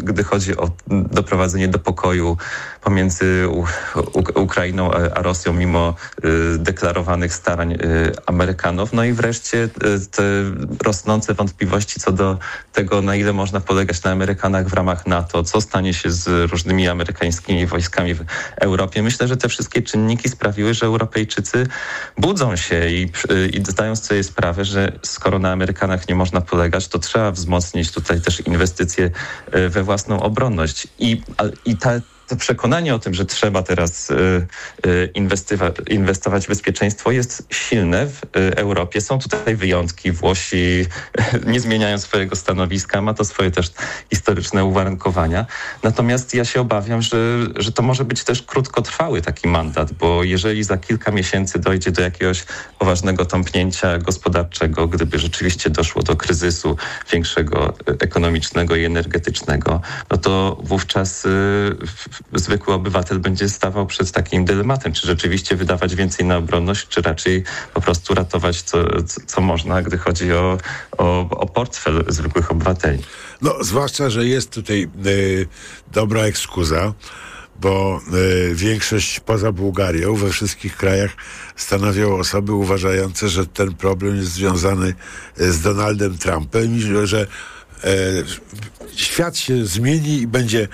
gdy chodzi o doprowadzenie do pokoju pomiędzy Ukrainą a Rosją, mimo deklarowanych starań Amerykanów. No i wreszcie te rosnące wątpliwości co do tego, na ile można polegać na Amerykanach w ramach NATO, co stanie się z różnymi amerykańskimi wojskami w Europie. Myślę, że te wszystkie czynniki sprawiły, że Europejczycy budzą się i zdają sobie sprawę, że skoro na Amerykanach nie można polegać, to trzeba wzmocnić tutaj też inwestycje we własną obronność. To przekonanie o tym, że trzeba teraz inwestować w bezpieczeństwo, jest silne w Europie. Są tutaj wyjątki. Włosi nie zmieniają swojego stanowiska, ma to swoje też historyczne uwarunkowania. Natomiast ja się obawiam, że to może być też krótkotrwały taki mandat, bo jeżeli za kilka miesięcy dojdzie do jakiegoś poważnego tąpnięcia gospodarczego, gdyby rzeczywiście doszło do kryzysu większego ekonomicznego i energetycznego, no to wówczas zwykły obywatel będzie stawał przed takim dylematem, czy rzeczywiście wydawać więcej na obronność, czy raczej po prostu ratować co można, gdy chodzi o portfel zwykłych obywateli. No, zwłaszcza, że jest tutaj dobra ekskuza, bo większość poza Bułgarią we wszystkich krajach stanowią osoby uważające, że ten problem jest związany z Donaldem Trumpem i że świat się zmieni i będzie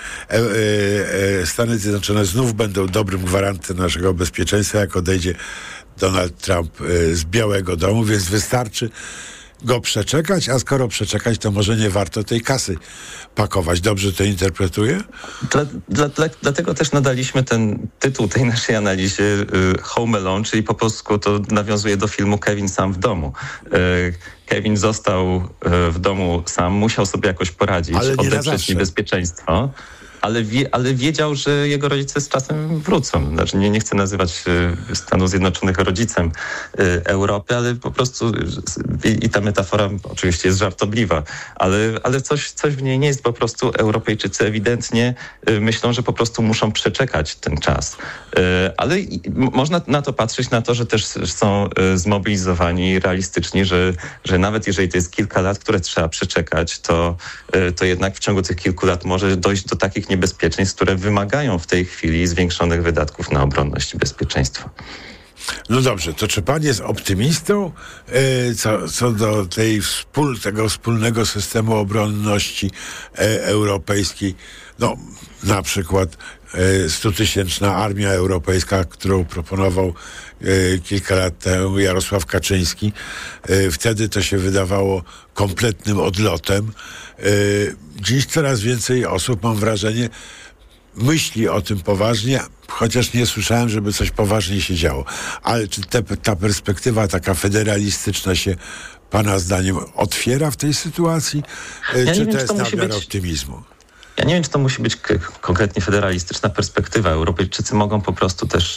Stany Zjednoczone znów będą dobrym gwarantem naszego bezpieczeństwa, jak odejdzie Donald Trump z Białego Domu, więc wystarczy go przeczekać, a skoro przeczekać, to może nie warto tej kasy pakować. Dobrze to interpretuję? Dlatego też nadaliśmy ten tytuł tej naszej analizie Home Alone, czyli po polsku to nawiązuje do filmu Kevin sam w domu. Kevin został w domu sam, musiał sobie jakoś poradzić, odeprzeć niebezpieczeństwo. Ale wiedział, że jego rodzice z czasem wrócą. Znaczy nie chcę nazywać Stanów Zjednoczonych rodzicem Europy, ale po prostu i ta metafora oczywiście jest żartobliwa, ale coś w niej nie jest. Po prostu Europejczycy ewidentnie myślą, że po prostu muszą przeczekać ten czas. Ale można na to patrzeć, na to, że też są zmobilizowani realistyczni, że nawet jeżeli to jest kilka lat, które trzeba przeczekać, to jednak w ciągu tych kilku lat może dojść do takich niebezpieczeństw, które wymagają w tej chwili zwiększonych wydatków na obronność i bezpieczeństwo. No dobrze, to czy pan jest optymistą co do tego wspólnego systemu obronności europejskiej? No, na przykład 100-tysięczna armia europejska, którą proponował kilka lat temu Jarosław Kaczyński. Wtedy to się wydawało kompletnym odlotem. Dziś coraz więcej osób, mam wrażenie, myśli o tym poważnie, chociaż nie słyszałem, żeby coś poważnie się działo. Ale czy ta perspektywa taka federalistyczna się pana zdaniem otwiera w tej sytuacji? Czy to jest nadmiar optymizmu? Ja nie wiem, czy to musi być konkretnie federalistyczna perspektywa. Europejczycy mogą po prostu też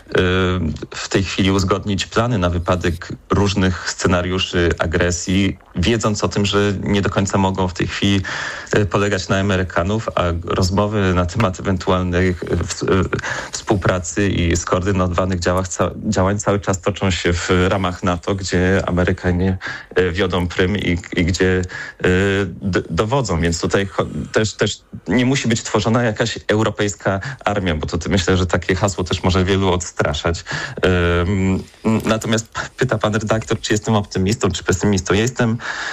w tej chwili uzgodnić plany na wypadek różnych scenariuszy agresji, wiedząc o tym, że nie do końca mogą w tej chwili polegać na Amerykanów, a rozmowy na temat ewentualnej współpracy i skoordynowanych działań cały czas toczą się w ramach NATO, gdzie Amerykanie wiodą prym i gdzie dowodzą. Więc tutaj też nie musi być tworzona jakaś europejska armia, bo to myślę, że takie hasło też może wielu odstraszać. Natomiast pyta pan redaktor, czy jestem optymistą, czy pesymistą. Ja jestem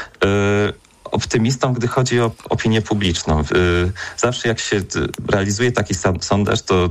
optymistą, gdy chodzi o opinię publiczną. Zawsze jak się realizuje taki sondaż, to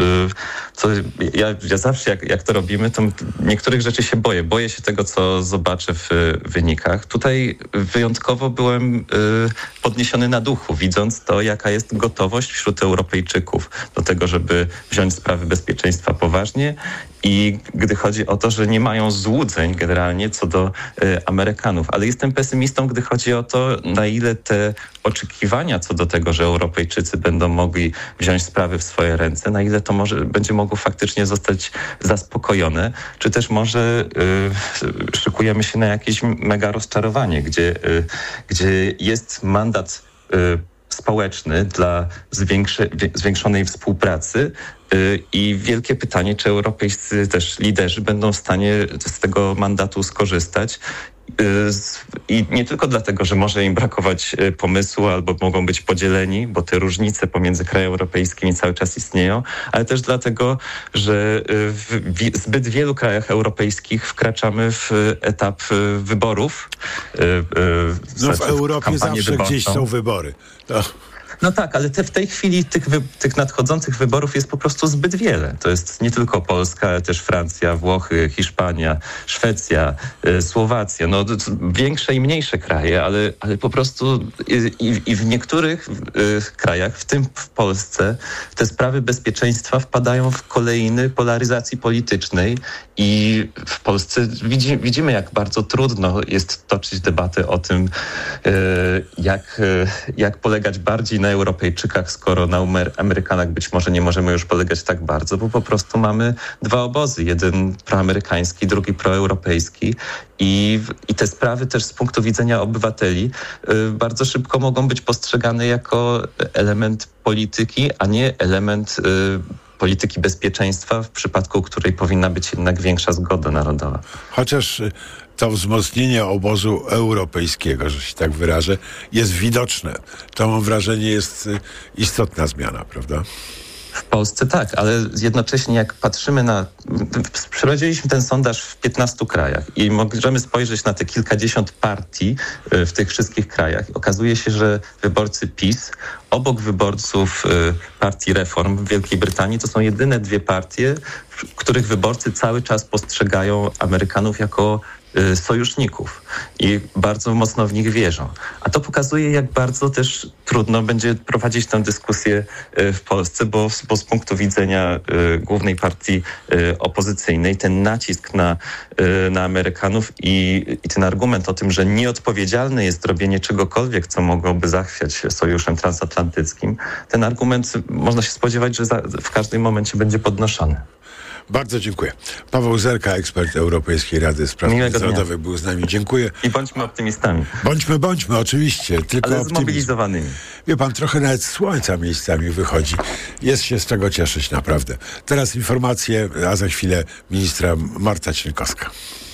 ja zawsze jak to robimy, to niektórych rzeczy się boję. Boję się tego, co zobaczę w wynikach. Tutaj wyjątkowo byłem podniesiony na duchu, widząc to, jaka jest gotowość wśród Europejczyków do tego, żeby wziąć sprawy bezpieczeństwa poważnie i gdy chodzi o to, że nie mają złudzeń generalnie co do Amerykanów. Ale jestem pesymistą, gdy chodzi o to, na ile te oczekiwania co do tego, że Europejczycy będą mogli wziąć sprawy w swoje ręce, na ile to będzie mogło faktycznie zostać zaspokojone, czy też może szykujemy się na jakieś mega rozczarowanie, gdzie jest mandat społeczny dla zwiększonej współpracy i wielkie pytanie, czy europejscy też liderzy będą w stanie z tego mandatu skorzystać I nie tylko dlatego, że może im brakować pomysłu albo mogą być podzieleni, bo te różnice pomiędzy krajami europejskimi cały czas istnieją, ale też dlatego, że w zbyt wielu krajach europejskich wkraczamy w etap wyborów. W Europie zawsze wyborczą. Gdzieś są wybory. To... No tak, ale w tej chwili tych nadchodzących wyborów jest po prostu zbyt wiele. To jest nie tylko Polska, ale też Francja, Włochy, Hiszpania, Szwecja, Słowacja. No większe i mniejsze kraje, ale po prostu i w niektórych krajach, w tym w Polsce, te sprawy bezpieczeństwa wpadają w kolejny polaryzacji politycznej i w Polsce widzimy, jak bardzo trudno jest toczyć debatę o tym, jak polegać bardziej na Europejczykach, skoro na Amerykanach być może nie możemy już polegać tak bardzo, bo po prostu mamy dwa obozy. Jeden proamerykański, drugi proeuropejski i te sprawy też z punktu widzenia obywateli bardzo szybko mogą być postrzegane jako element polityki, a nie element polityki bezpieczeństwa, w przypadku której powinna być jednak większa zgoda narodowa. Chociaż to wzmocnienie obozu europejskiego, że się tak wyrażę, jest widoczne. To mam wrażenie jest istotna zmiana, prawda? W Polsce tak, ale jednocześnie jak patrzymy przeprowadziliśmy ten sondaż w 15 krajach i możemy spojrzeć na te kilkadziesiąt partii w tych wszystkich krajach. Okazuje się, że wyborcy PiS obok wyborców partii Reform w Wielkiej Brytanii to są jedyne dwie partie, w których wyborcy cały czas postrzegają Amerykanów jako sojuszników i bardzo mocno w nich wierzą. A to pokazuje, jak bardzo też trudno będzie prowadzić tę dyskusję w Polsce, bo z punktu widzenia głównej partii opozycyjnej ten nacisk na Amerykanów i ten argument o tym, że nieodpowiedzialne jest robienie czegokolwiek, co mogłoby zachwiać sojuszem transatlantyckim, ten argument można się spodziewać, że w każdym momencie będzie podnoszony. Bardzo dziękuję. Paweł Zerka, ekspert Europejskiej Rady Spraw Międzynarodowych, był z nami. Dziękuję. I bądźmy optymistami. Bądźmy, oczywiście. Tylko ale zmobilizowanymi. Wie pan, trochę nawet słońca miejscami wychodzi. Jest się z czego cieszyć, naprawdę. Teraz informacje, a za chwilę ministra Marta Cienkowska.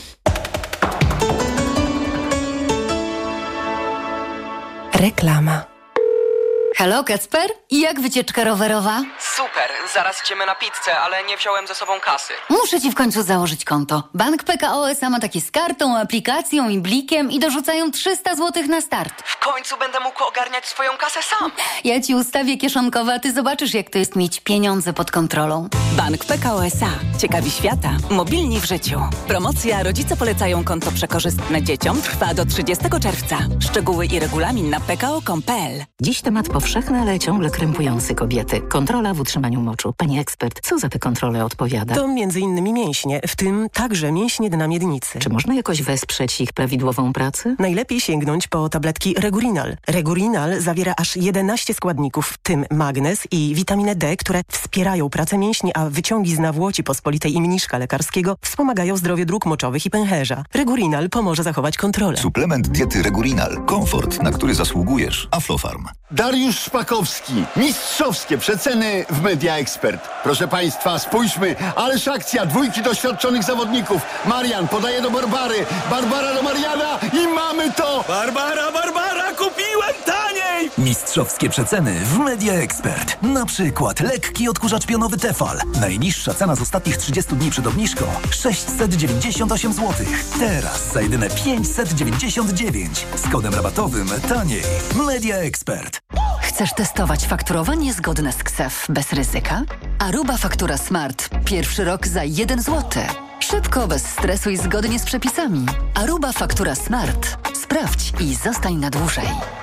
Reklama. Halo, Kacper? I jak wycieczka rowerowa? Super, zaraz idziemy na pizzę, ale nie wziąłem ze sobą kasy. Muszę ci w końcu założyć konto. Bank PKO SA ma takie z kartą, aplikacją i blikiem i dorzucają 300 zł na start. W końcu będę mógł ogarniać swoją kasę sam. Ja ci ustawię kieszonkowe, a ty zobaczysz, jak to jest mieć pieniądze pod kontrolą. Bank PKO SA. Ciekawi świata. Mobilni w życiu. Promocja Rodzice polecają konto przekorzystne dzieciom trwa do 30 czerwca. Szczegóły i regulamin na pko.com.pl. Dziś temat powszechny, ale ciągle krępujący kobiety. Kontrola w utrzymaniu moczu. Pani ekspert, co za tę kontrolę odpowiada? To m.in. mięśnie, w tym także mięśnie dna miednicy. Czy można jakoś wesprzeć ich prawidłową pracę? Najlepiej sięgnąć po tabletki Regurinal. Regurinal zawiera aż 11 składników, w tym magnez i witaminę D, które wspierają pracę mięśni, a wyciągi z nawłoci pospolitej i mniszka lekarskiego wspomagają zdrowie dróg moczowych i pęcherza. Regurinal pomoże zachować kontrolę. Suplement diety Regurinal. Komfort, na który zasługujesz. Aflofarm. Dariusz Szpakowski. Mistrzowskie przeceny w Media Expert. Proszę Państwa, spójrzmy, ależ akcja, dwójki doświadczonych zawodników. Marian podaje do Barbary, Barbara do Mariana i mamy to! Barbara, kupiłem taniej! Mistrzowskie przeceny w Media Expert. Na przykład lekki odkurzacz pionowy Tefal. Najniższa cena z ostatnich 30 dni przed obniżką 698 zł. Teraz za jedyne 599. Z kodem rabatowym taniej. Media Expert. Chcesz testować fakturowanie zgodne z KSEF bez ryzyka? Aruba Faktura Smart. Pierwszy rok za 1 zł. Szybko, bez stresu i zgodnie z przepisami. Aruba Faktura Smart. Sprawdź i zostań na dłużej.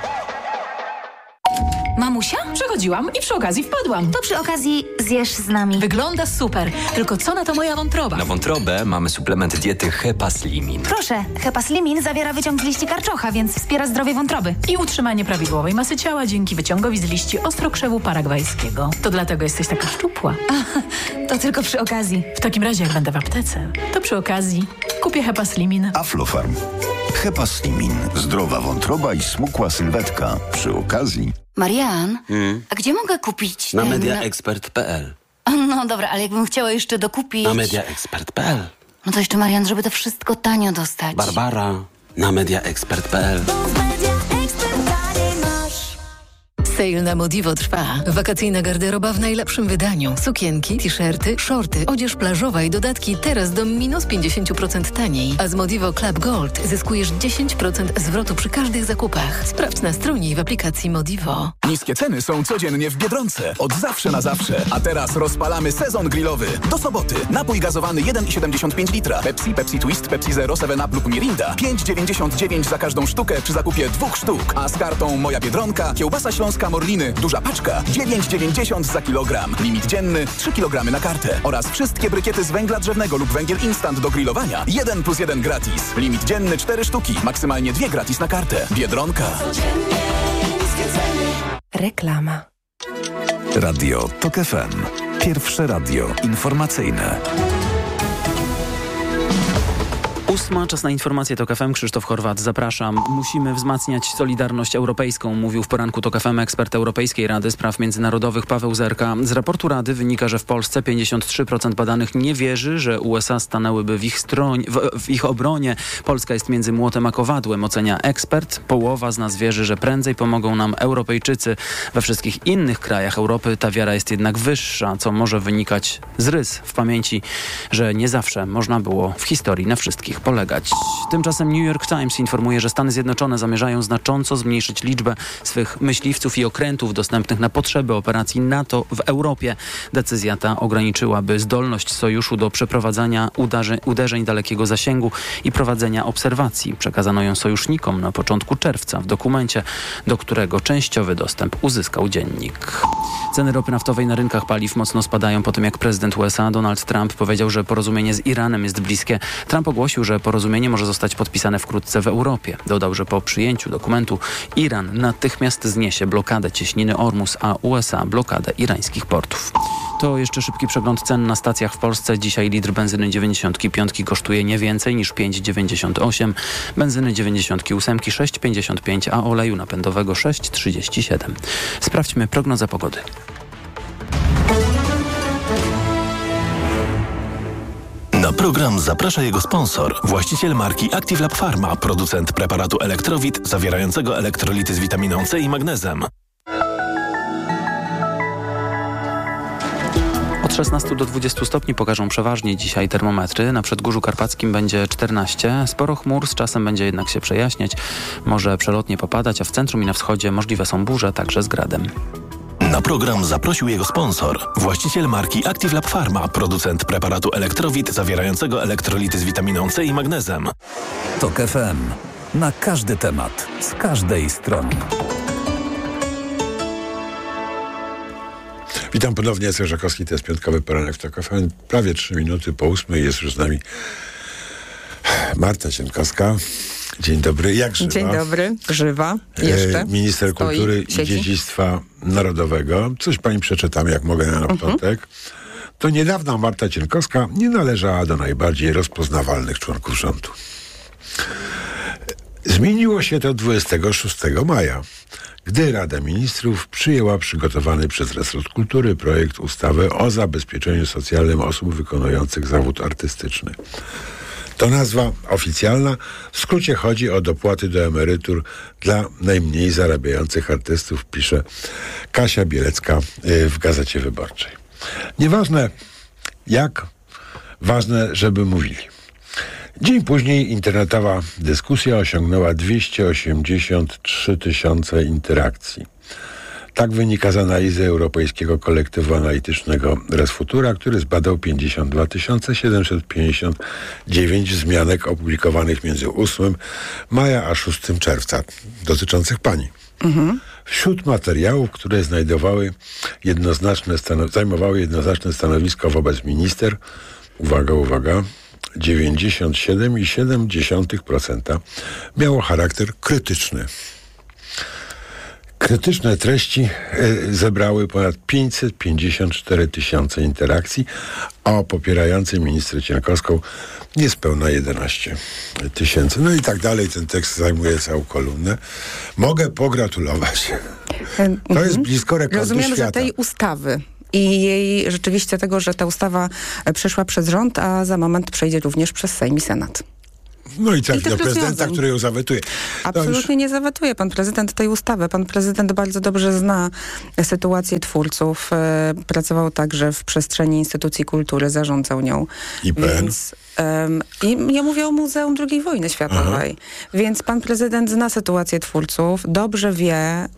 Mamusia? Przechodziłam i przy okazji wpadłam. To przy okazji zjesz z nami. Wygląda super. Tylko co na to moja wątroba? Na wątrobę mamy suplement diety Hepaslimin. Proszę, Hepaslimin zawiera wyciąg z liści karczocha, więc wspiera zdrowie wątroby. I utrzymanie prawidłowej masy ciała dzięki wyciągowi z liści ostrokrzewu paragwajskiego. To dlatego jesteś taka szczupła. To tylko przy okazji. W takim razie, jak będę w aptece, to przy okazji kupię Hepaslimin. Aflofarm. Hepaslimin. Zdrowa wątroba i smukła sylwetka. Przy okazji... Marian, a gdzie mogę kupić Na mediaexpert.pl. No dobra, ale jakbym chciała jeszcze dokupić... Na mediaexpert.pl. No to jeszcze, Marian, żeby to wszystko tanio dostać. Barbara, na mediaexpert.pl. Sale na Modivo trwa. Wakacyjna garderoba w najlepszym wydaniu. Sukienki, t-shirty, shorty, odzież plażowa i dodatki teraz do minus 50% taniej. A z Modivo Club Gold zyskujesz 10% zwrotu przy każdych zakupach. Sprawdź na stronie i w aplikacji Modivo. Niskie ceny są codziennie w Biedronce. Od zawsze na zawsze. A teraz rozpalamy sezon grillowy. Do soboty. Napój gazowany 1,75 litra. Pepsi Twist, Pepsi Zero, 7up lub Mirinda. 5,99 za każdą sztukę przy zakupie 2 sztuk. A z kartą Moja Biedronka kiełbasa śląska Morliny. Duża paczka 9,90 za kilogram. Limit dzienny 3 kg na kartę. Oraz wszystkie brykiety z węgla drzewnego lub węgiel instant do grillowania 1+1 gratis. Limit dzienny 4 sztuki. Maksymalnie 2 gratis na kartę. Biedronka. Reklama. Radio TOK FM. Pierwsze radio informacyjne. 8, czas na informacje TOK FM. Krzysztof Horwat, zapraszam. Musimy wzmacniać solidarność europejską, mówił w poranku TOK FM ekspert Europejskiej Rady Spraw Międzynarodowych Paweł Zerka. Z raportu Rady wynika, że w Polsce 53% badanych nie wierzy, że USA stanęłyby w ich obronie. Polska jest między młotem a kowadłem, ocenia ekspert. Połowa z nas wierzy, że prędzej pomogą nam Europejczycy. We wszystkich innych krajach Europy ta wiara jest jednak wyższa, co może wynikać z rys w pamięci, że nie zawsze można było w historii na wszystkich polegać. Tymczasem New York Times informuje, że Stany Zjednoczone zamierzają znacząco zmniejszyć liczbę swych myśliwców i okrętów dostępnych na potrzeby operacji NATO w Europie. Decyzja ta ograniczyłaby zdolność sojuszu do przeprowadzania uderzeń dalekiego zasięgu i prowadzenia obserwacji. Przekazano ją sojusznikom na początku czerwca w dokumencie, do którego częściowy dostęp uzyskał dziennik. Ceny ropy naftowej na rynkach paliw mocno spadają po tym, jak prezydent USA Donald Trump powiedział, że porozumienie z Iranem jest bliskie. Trump ogłosił, że porozumienie może zostać podpisane wkrótce w Europie. Dodał, że po przyjęciu dokumentu Iran natychmiast zniesie blokadę cieśniny Ormus, a USA blokadę irańskich portów. To jeszcze szybki przegląd cen na stacjach w Polsce. Dzisiaj litr benzyny 95 kosztuje nie więcej niż 5,98, benzyny 98 6,55, a oleju napędowego 6,37. Sprawdźmy prognozę pogody. Na program zaprasza jego sponsor, właściciel marki Active Lab Pharma, producent preparatu Elektrowit zawierającego elektrolity z witaminą C i magnezem. Od 16 do 20 stopni pokażą przeważnie dzisiaj termometry. Na Przedgórzu Karpackim będzie 14. Sporo chmur, z czasem będzie jednak się przejaśniać. Może przelotnie popadać, a w centrum i na wschodzie możliwe są burze, także z gradem. Na program zaprosił jego sponsor, właściciel marki Active Lab Pharma, producent preparatu Elektrowit zawierającego elektrolity z witaminą C i magnezem. TOK FM. Na każdy temat, z każdej strony. Witam ponownie, Jacek Żakowski, to jest piątkowy poranek w TOK FM. Prawie 3 minuty po 8 jest już z nami Marta Cienkowska. Dzień dobry, jak żywa? Dzień dobry, żywa, jeszcze. Minister Kultury i Dziedzictwa Narodowego. Coś pani przeczytam, jak mogę na początek. To niedawno Marta Cienkowska nie należała do najbardziej rozpoznawalnych członków rządu. Zmieniło się to 26 maja, gdy Rada Ministrów przyjęła przygotowany przez resort kultury projekt ustawy o zabezpieczeniu socjalnym osób wykonujących zawód artystyczny. To nazwa oficjalna. W skrócie chodzi o dopłaty do emerytur dla najmniej zarabiających artystów, pisze Kasia Bielecka w Gazecie Wyborczej. Nieważne jak, ważne, żeby mówili. Dzień później internetowa dyskusja osiągnęła 283 000 interakcji. Tak wynika z analizy Europejskiego Kolektywu Analitycznego Resfutura, który zbadał 52 759 wzmianek opublikowanych między 8 maja a 6 czerwca dotyczących pani. Wśród materiałów, które zajmowały jednoznaczne stanowisko wobec minister, uwaga, 97,7% miało charakter krytyczny. Krytyczne treści zebrały ponad 554 000 interakcji, a popierający ministrę Cienkowską niespełna 11 000. No i tak dalej. Ten tekst zajmuje całą kolumnę. Mogę pogratulować. To jest blisko rekordu Rozumiem, świata. że tej ustawy i jej rzeczywiście tego, że ta ustawa przeszła przez rząd, a za moment przejdzie również przez Sejm i Senat. No i trafi do prezydenta, który ją zawetuje. Absolutnie nie zawetuje pan prezydent tej ustawy. Pan prezydent bardzo dobrze zna sytuację twórców. Pracował także w przestrzeni instytucji kultury, zarządzał nią. I ja mówię o Muzeum II Wojny Światowej. Więc pan prezydent zna sytuację twórców, dobrze wie,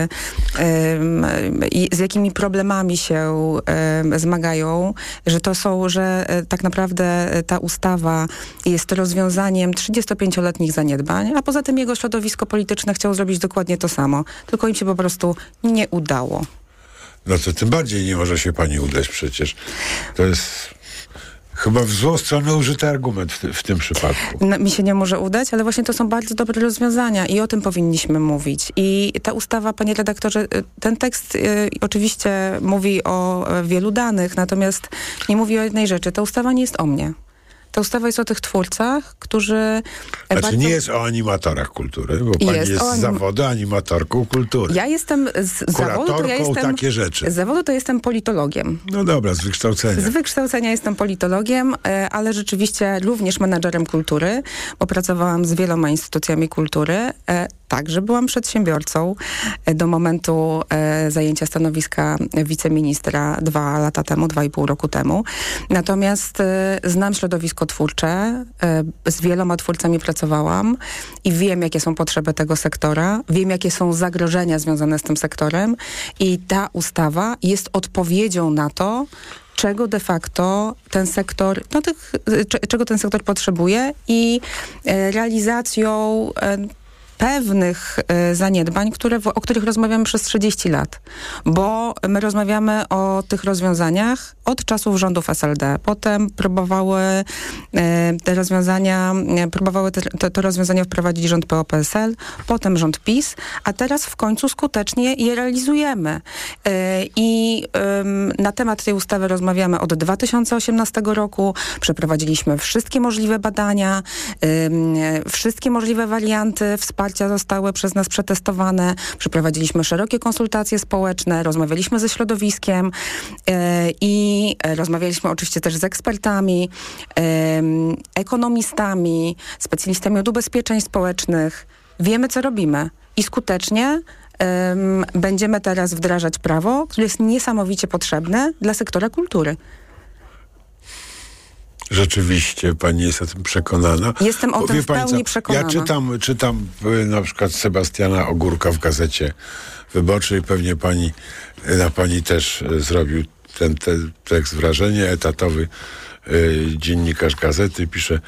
z jakimi problemami się zmagają, że tak naprawdę ta ustawa jest rozwiązaniem 35-letnich zaniedbań, a poza tym jego środowisko polityczne chciało zrobić dokładnie to samo. Tylko im się po prostu nie udało. No to tym bardziej nie może się pani udać przecież. To jest chyba w złą stronę użyty argument w tym przypadku. Mi się nie może udać, ale właśnie to są bardzo dobre rozwiązania i o tym powinniśmy mówić. I ta ustawa, panie redaktorze, ten tekst oczywiście mówi o wielu danych, natomiast nie mówi o jednej rzeczy. Ta ustawa nie jest o mnie. Ta ustawa jest o tych twórcach, którzy... nie jest o animatorach kultury, bo pani jest z zawodu animatorką kultury. Ja jestem z zawodu, takie rzeczy. Z zawodu to jestem politologiem. No dobra, z wykształcenia. Z wykształcenia jestem politologiem, ale rzeczywiście również menadżerem kultury, bo pracowałam z wieloma instytucjami kultury. Także byłam przedsiębiorcą do momentu zajęcia stanowiska wiceministra 2,5 roku temu. Natomiast znam środowisko twórcze, z wieloma twórcami pracowałam i wiem, jakie są potrzeby tego sektora, wiem, jakie są zagrożenia związane z tym sektorem i ta ustawa jest odpowiedzią na to, czego de facto ten sektor, czego ten sektor potrzebuje i realizacją pewnych zaniedbań, o których rozmawiamy przez 30 lat. Bo my rozmawiamy o tych rozwiązaniach od czasów rządów SLD. Potem próbowały te rozwiązania wprowadzić rząd PO-PSL, potem rząd PiS, a teraz w końcu skutecznie je realizujemy. I na temat tej ustawy rozmawiamy od 2018 roku. Przeprowadziliśmy wszystkie możliwe badania, wszystkie możliwe warianty wsparcia zostały przez nas przetestowane. Przeprowadziliśmy szerokie konsultacje społeczne, rozmawialiśmy ze środowiskiem i rozmawialiśmy oczywiście też z ekspertami, ekonomistami, specjalistami od ubezpieczeń społecznych. Wiemy, co robimy i skutecznie będziemy teraz wdrażać prawo, które jest niesamowicie potrzebne dla sektora kultury. Rzeczywiście pani jest o tym przekonana. Jestem o tym w pełni przekonana. Ja czytam na przykład Sebastiana Ogórka w Gazecie Wyborczej. Pewnie na pani też zrobił ten tekst wrażenie. Etatowy dziennikarz Gazety pisze: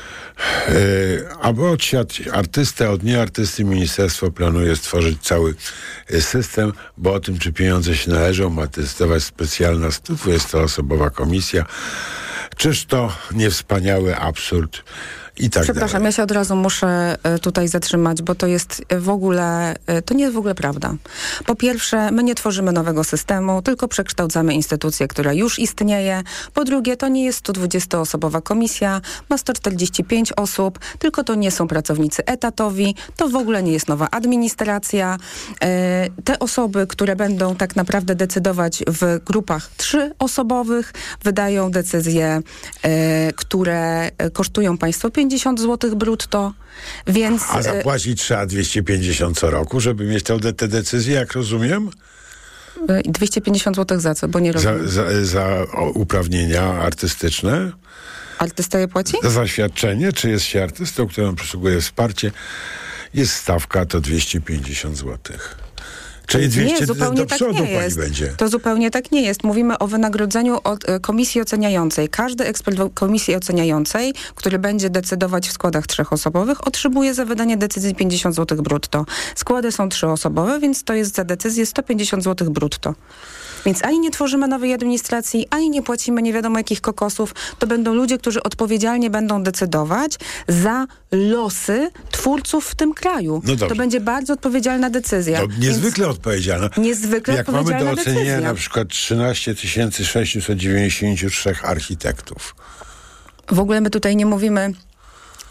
aby odsiać artystę od nieartysty, ministerstwo planuje stworzyć cały system, bo o tym, czy pieniądze się należą, ma decydować specjalna 120-osobowa komisja. Czyż to nie wspaniały absurd? I tak Przepraszam, dalej. ja się od razu muszę tutaj zatrzymać, bo to jest to nie jest w ogóle prawda. Po pierwsze, my nie tworzymy nowego systemu, tylko przekształcamy instytucję, która już istnieje. Po drugie, to nie jest 120-osobowa komisja, ma 145 osób, tylko to nie są pracownicy etatowi, to w ogóle nie jest nowa administracja. Te osoby, które będą tak naprawdę decydować w grupach 3-osobowych, wydają decyzje, które kosztują państwo 50 zł brutto, więc... A zapłacić trzeba 250 co roku, żeby mieć tę decyzję, jak rozumiem? 250 zł za co? Bo nie rozumiem. Za uprawnienia artystyczne? Artysta je płaci? Za zaświadczenie, czy jest się artystą, któremu przysługuje wsparcie, jest stawka, to 250 zł. Czyli 200 nie, zupełnie do przodu tak nie pani jest. będzie. To zupełnie tak nie jest. Mówimy o wynagrodzeniu od komisji oceniającej. Każdy ekspert komisji oceniającej, który będzie decydować w składach 3-osobowych, otrzymuje za wydanie decyzji 50 zł brutto. Składy są 3-osobowe, więc to jest za decyzję 150 zł brutto. Więc ani nie tworzymy nowej administracji, ani nie płacimy nie wiadomo jakich kokosów. To będą ludzie, którzy odpowiedzialnie będą decydować za losy twórców w tym kraju. No dobrze. To będzie bardzo odpowiedzialna decyzja. No, niezwykle odpowiedzialna. Niezwykle Jak odpowiedzialna mamy do ocenienia decyzja. na przykład 13 693 architektów. W ogóle my tutaj nie mówimy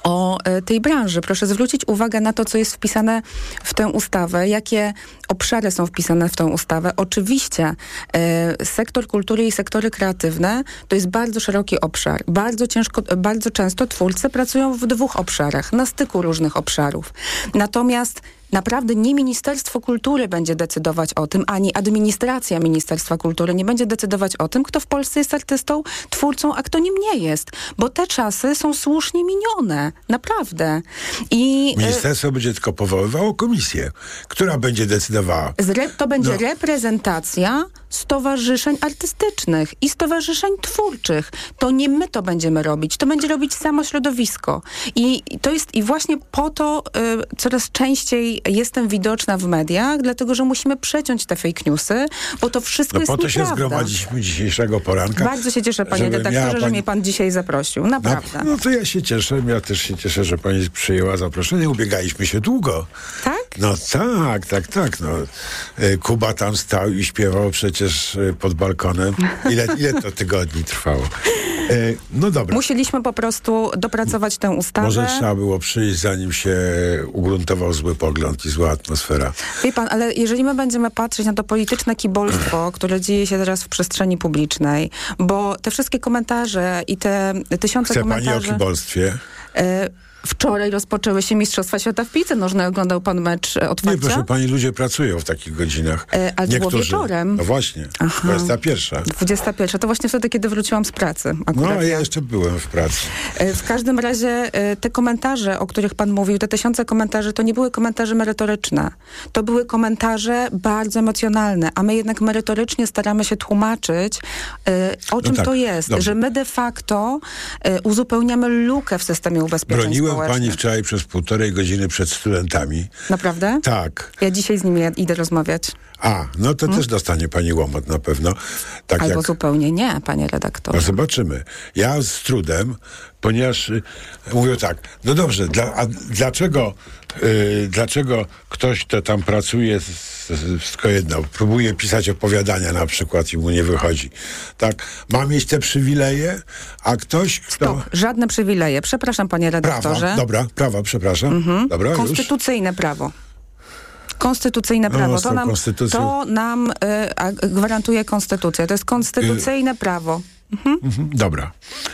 o tej branży. Proszę zwrócić uwagę na to, co jest wpisane w tę ustawę, jakie obszary są wpisane w tę ustawę. Oczywiście sektor kultury i sektory kreatywne to jest bardzo szeroki obszar. Bardzo często twórcy pracują w 2 obszarach, na styku różnych obszarów. Natomiast naprawdę nie Ministerstwo Kultury będzie decydować o tym, ani administracja Ministerstwa Kultury nie będzie decydować o tym, kto w Polsce jest artystą, twórcą, a kto nim nie jest. Bo te czasy są słusznie minione. Naprawdę. Ministerstwo będzie tylko powoływało komisję, która będzie decydowała. To będzie reprezentacja stowarzyszeń artystycznych i stowarzyszeń twórczych. To nie my to będziemy robić. To będzie robić samo środowisko. I właśnie po to coraz częściej jestem widoczna w mediach, dlatego że musimy przeciąć te fake newsy, bo to wszystko jest nieprawda. Po to się zgromadziliśmy dzisiejszego poranka. Bardzo się cieszę, panie redaktorze, że mnie pan dzisiaj zaprosił. Naprawdę. No to ja się cieszę. Ja też się cieszę, że pani przyjęła zaproszenie. Ubiegaliśmy się długo. Tak? No tak. No. Kuba tam stał i śpiewał przecież pod balkonem. Ile to tygodni trwało? No dobra. Musieliśmy po prostu dopracować tę ustawę. Może trzeba było przyjść, zanim się ugruntował zły pogląd i zła atmosfera. Wie pan, ale jeżeli my będziemy patrzeć na to polityczne kibolstwo, które dzieje się teraz w przestrzeni publicznej, bo te wszystkie komentarze i te tysiące komentarzy... Chce pani o kibolstwie? Wczoraj rozpoczęły się Mistrzostwa Świata w piłce nożnej. Oglądał pan mecz otwarcia? Nie, proszę pani, ludzie pracują w takich godzinach. Ale to było wieczorem. No właśnie, 21. 21, to właśnie wtedy, kiedy wróciłam z pracy. No, a ja jeszcze byłem w pracy. W każdym razie te komentarze, o których pan mówił, te tysiące komentarzy, to nie były komentarze merytoryczne. To były komentarze bardzo emocjonalne, a my jednak merytorycznie staramy się tłumaczyć, o czym to jest. Dobrze. Że my de facto uzupełniamy lukę w systemie ubezpieczeń społecznych. Pani wczoraj przez 1,5 godziny przed studentami. Naprawdę? Tak. Ja dzisiaj z nimi idę rozmawiać. No to też dostanie pani łomot na pewno. Tak albo zupełnie nie, panie redaktorze. No zobaczymy. Ja z trudem, ponieważ mówię tak, no dobrze, dlaczego ktoś, kto tam pracuje, wszystko jedno, próbuje pisać opowiadania na przykład i mu nie wychodzi. Tak? Ma mieć te przywileje, a ktoś, kto... Stop, żadne przywileje. Przepraszam, panie redaktorze. Prawa, przepraszam. Dobra, konstytucyjne prawo. Konstytucyjne prawo. To nam gwarantuje konstytucja. To jest konstytucyjne prawo. Dobra.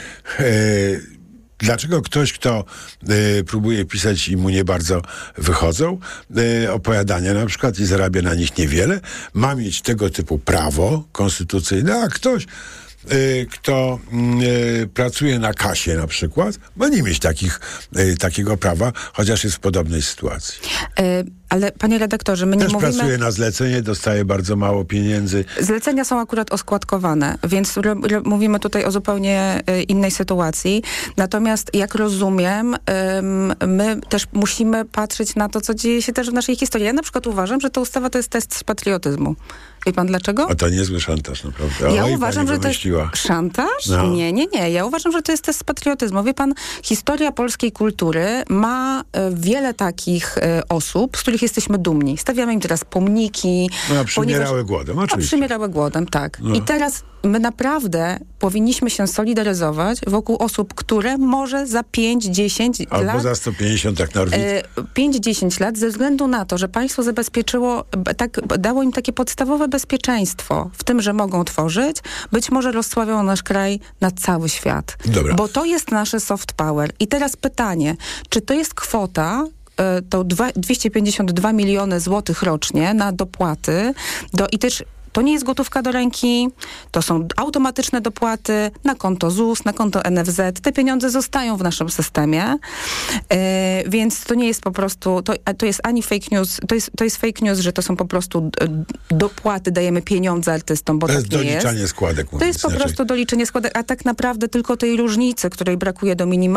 Dlaczego ktoś, kto próbuje pisać i mu nie bardzo wychodzą opowiadania na przykład i zarabia na nich niewiele, ma mieć tego typu prawo konstytucyjne, a ktoś, kto pracuje na kasie na przykład, ma nie mieć takiego prawa, chociaż jest w podobnej sytuacji. Ale panie redaktorze, my nie mówimy... Też pracuje na zlecenie, dostaje bardzo mało pieniędzy. Zlecenia są akurat oskładkowane, więc mówimy tutaj o zupełnie innej sytuacji. Natomiast jak rozumiem, my też musimy patrzeć na to, co dzieje się też w naszej historii. Ja na przykład uważam, że ta ustawa to jest test z patriotyzmu. Wie pan dlaczego? A to niezły szantaż, naprawdę. Ja uważam, że to jest szantaż? No. Nie. Ja uważam, że to jest test z patriotyzmu. Wie pan, historia polskiej kultury ma wiele takich osób, z których jesteśmy dumni. Stawiamy im teraz pomniki. Przymierały głodem, oczywiście. Przymierały głodem, tak. No. I teraz my naprawdę powinniśmy się solidaryzować wokół osób, które może za 5-10 lat... Albo za 150, jak Norwid. 5-10 lat, ze względu na to, że państwo zabezpieczyło, dało im takie podstawowe bezpieczeństwo w tym, że mogą tworzyć, być może rozsławią nasz kraj na cały świat. Dobra. Bo to jest nasze soft power. I teraz pytanie, czy to jest kwota, to 252 miliony złotych rocznie na dopłaty i też to nie jest gotówka do ręki, to są automatyczne dopłaty na konto ZUS, na konto NFZ. Te pieniądze zostają w naszym systemie, więc to nie jest po prostu, to jest ani fake news, to jest fake news, że to są po prostu dopłaty, dajemy pieniądze artystom, bo to tak nie jest. To jest doliczanie składek. To jest po prostu doliczenie składek, a tak naprawdę tylko tej różnicy, której brakuje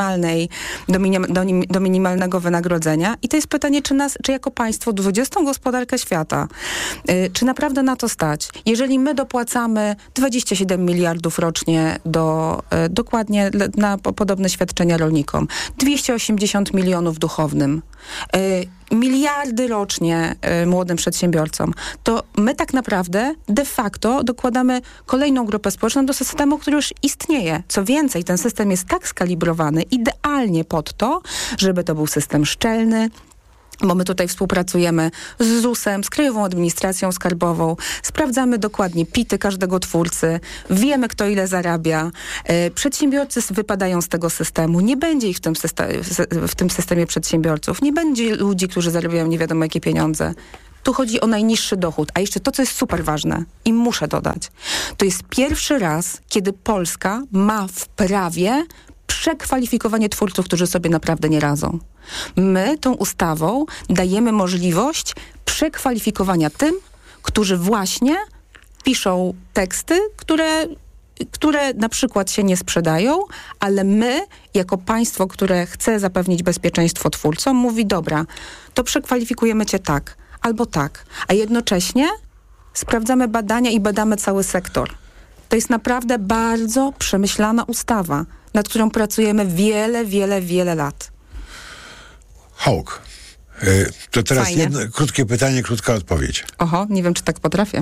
do minimalnego wynagrodzenia. I to jest pytanie, czy jako państwo, 20. gospodarkę świata, czy naprawdę na to stać? być. Jeżeli my dopłacamy 27 miliardów rocznie dokładnie na podobne świadczenia rolnikom, 280 milionów duchownym, miliardy rocznie młodym przedsiębiorcom, to my tak naprawdę de facto dokładamy kolejną grupę społeczną do systemu, który już istnieje. Co więcej, ten system jest tak skalibrowany idealnie pod to, żeby to był system szczelny, bo my tutaj współpracujemy z ZUS-em, z Krajową Administracją Skarbową, sprawdzamy dokładnie PIT-y każdego twórcy, wiemy, kto ile zarabia, przedsiębiorcy wypadają z tego systemu, nie będzie ich w tym systemie przedsiębiorców, nie będzie ludzi, którzy zarabiają nie wiadomo jakie pieniądze. Tu chodzi o najniższy dochód. A jeszcze to, co jest super ważne i muszę dodać, to jest pierwszy raz, kiedy Polska ma w prawie przekwalifikowanie twórców, którzy sobie naprawdę nie radzą. My tą ustawą dajemy możliwość przekwalifikowania tym, którzy właśnie piszą teksty, które na przykład się nie sprzedają, ale my, jako państwo, które chce zapewnić bezpieczeństwo twórcom, mówi, dobra, to przekwalifikujemy cię tak albo tak, a jednocześnie sprawdzamy badania i badamy cały sektor. To jest naprawdę bardzo przemyślana ustawa, nad którą pracujemy wiele lat. Hawk, to teraz Fajnie. jedno krótkie pytanie, krótka odpowiedź. Oho, nie wiem, czy tak potrafię.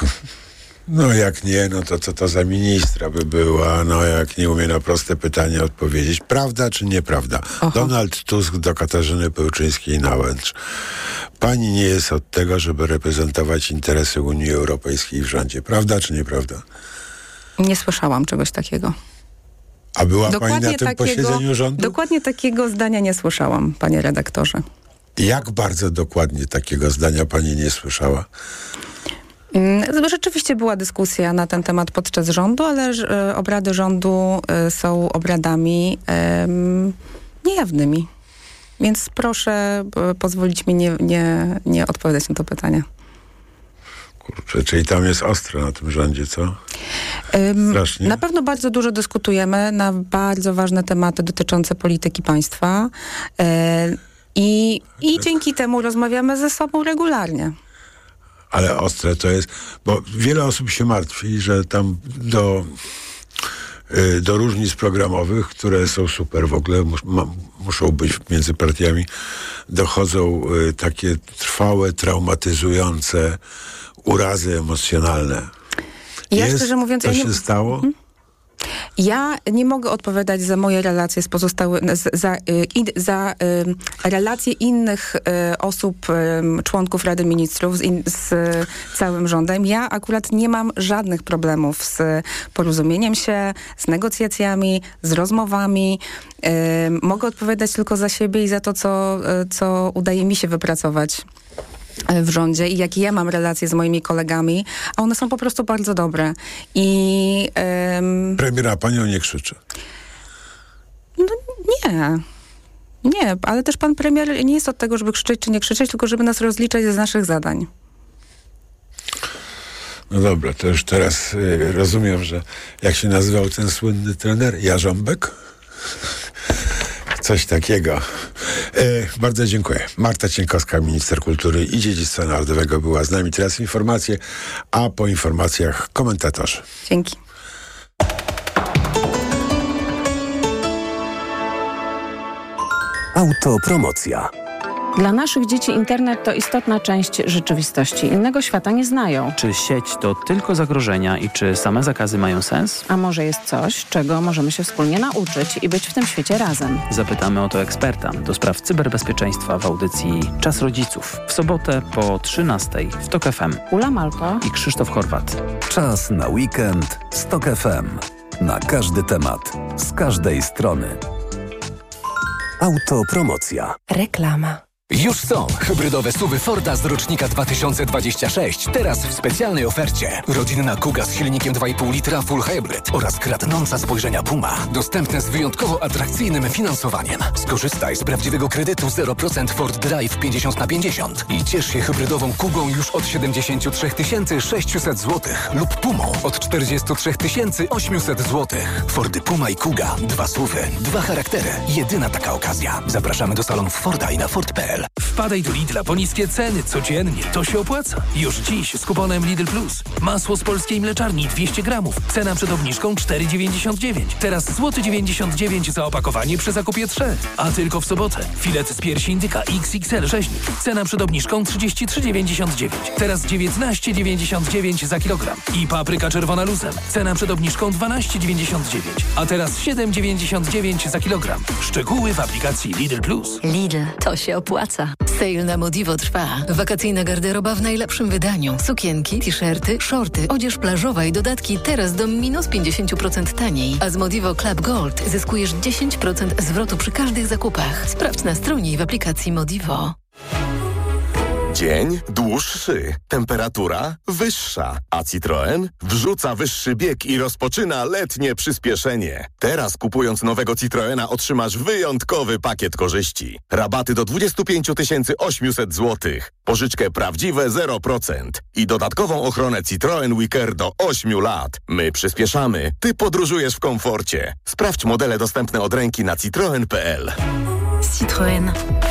No jak nie, no to co to za ministra by była, no jak nie umie na proste pytanie odpowiedzieć. Prawda czy nieprawda? Oho. Donald Tusk do Katarzyny Pełczyńskiej-Nałęcz. Pani nie jest od tego, żeby reprezentować interesy Unii Europejskiej w rządzie. Prawda czy nieprawda? Nie słyszałam czegoś takiego. A była pani na tym posiedzeniu rządu? Dokładnie takiego zdania nie słyszałam, panie redaktorze. Jak bardzo dokładnie takiego zdania pani nie słyszała? Rzeczywiście była dyskusja na ten temat podczas rządu, ale obrady rządu są obradami niejawnymi. Więc proszę pozwolić mi nie odpowiadać na to pytanie. Kurczę, czyli tam jest ostro na tym rządzie, co? Strasznie. Na pewno bardzo dużo dyskutujemy na bardzo ważne tematy dotyczące polityki państwa i dzięki temu rozmawiamy ze sobą regularnie. Ale ostre to jest, bo wiele osób się martwi, że tam do różnic programowych, które są super w ogóle, muszą być między partiami, dochodzą takie trwałe, traumatyzujące urazy emocjonalne. Ja szczerze mówiąc, co się stało? Ja nie mogę odpowiadać za moje relacje z za relacje innych osób, członków Rady Ministrów z całym rządem. Ja akurat nie mam żadnych problemów z porozumieniem się, z negocjacjami, z rozmowami. Mogę odpowiadać tylko za siebie i za to, co udaje mi się wypracować w rządzie i jakie ja mam relacje z moimi kolegami, a one są po prostu bardzo dobre. I premiera panią nie krzyczy? No nie, ale też pan premier nie jest od tego, żeby krzyczeć czy nie krzyczeć, tylko żeby nas rozliczać z naszych zadań. No dobra, to już teraz rozumiem, że jak się nazywał ten słynny trener? Jarząbek? Coś takiego. Bardzo dziękuję. Marta Cienkowska, minister kultury i dziedzictwa narodowego, była z nami. Teraz informacje, a po informacjach komentatorzy. Dzięki. Autopromocja. Dla naszych dzieci internet to istotna część rzeczywistości. Innego świata nie znają. Czy sieć to tylko zagrożenia i czy same zakazy mają sens? A może jest coś, czego możemy się wspólnie nauczyć i być w tym świecie razem? Zapytamy o to eksperta do spraw cyberbezpieczeństwa w audycji Czas Rodziców. W sobotę po 13:00 w TOK FM. Ula Malko i Krzysztof Horwat. Czas na weekend z TOK FM. Na każdy temat, z każdej strony. Autopromocja. Reklama. Już są hybrydowe SUV-y Forda z rocznika 2026. Teraz w specjalnej ofercie. Rodzinna Kuga z silnikiem 2,5 litra Full Hybrid oraz kradnąca spojrzenia Puma. Dostępne z wyjątkowo atrakcyjnym finansowaniem. Skorzystaj z prawdziwego kredytu 0% Ford Drive 50/50 i ciesz się hybrydową Kugą już od 73 600 zł lub Pumą od 43 800 zł. Fordy Puma i Kuga. 2 SUV-y, 2 charaktery. Jedyna taka okazja. Zapraszamy do salonów Forda i na Ford.pl. Lidl.pl. Wpadaj do Lidla po niskie ceny codziennie. To się opłaca. Już dziś z kuponem Lidl Plus. Masło z polskiej mleczarni 200 gramów. Cena przed obniżką 4,99. Teraz złoty 99 za opakowanie przy zakupie 3. A tylko w sobotę. Filet z piersi indyka XXL rzeźnik. Cena przed obniżką 33,99. Teraz 19,99 za kilogram. I papryka czerwona luzem. Cena przed obniżką 12,99. A teraz 7,99 za kilogram. Szczegóły w aplikacji Lidl Plus. Lidl, to się opłaca. Sale na Modivo trwa. Wakacyjna garderoba w najlepszym wydaniu. Sukienki, t-shirty, shorty, odzież plażowa i dodatki teraz do minus 50% taniej. A z Modivo Club Gold zyskujesz 10% zwrotu przy każdych zakupach. Sprawdź na stronie i w aplikacji Modivo. Dzień dłuższy, temperatura wyższa, a Citroen wrzuca wyższy bieg i rozpoczyna letnie przyspieszenie. Teraz kupując nowego Citroena otrzymasz wyjątkowy pakiet korzyści. Rabaty do 25 800 zł, pożyczkę prawdziwe 0% i dodatkową ochronę Citroen WeCare do 8 lat. My przyspieszamy, ty podróżujesz w komforcie. Sprawdź modele dostępne od ręki na citroen.pl. Citroen.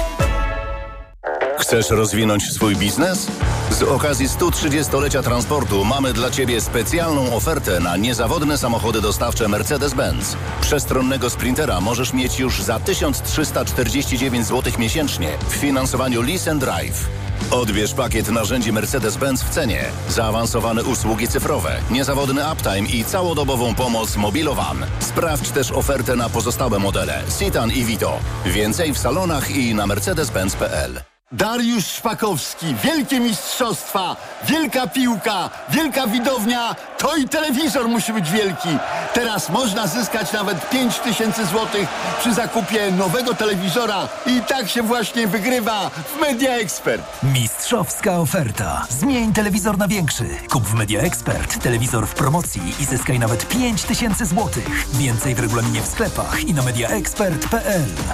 Chcesz rozwinąć swój biznes? Z okazji 130-lecia transportu mamy dla Ciebie specjalną ofertę na niezawodne samochody dostawcze Mercedes-Benz. Przestronnego Sprintera możesz mieć już za 1349 zł miesięcznie w finansowaniu Lease and Drive. Odbierz pakiet narzędzi Mercedes-Benz w cenie, zaawansowane usługi cyfrowe, niezawodny uptime i całodobową pomoc Mobilowan. Sprawdź też ofertę na pozostałe modele Citan i Vito. Więcej w salonach i na mercedes-benz.pl. Dariusz Szpakowski, wielkie mistrzostwa, wielka piłka, wielka widownia, to i telewizor musi być wielki. Teraz można zyskać nawet 5000 zł przy zakupie nowego telewizora i tak się właśnie wygrywa w Media Expert. Mistrzowska oferta. Zmień telewizor na większy. Kup w Media Expert telewizor w promocji i zyskaj nawet 5000 zł. Więcej w regulaminie w sklepach i na mediaexpert.pl.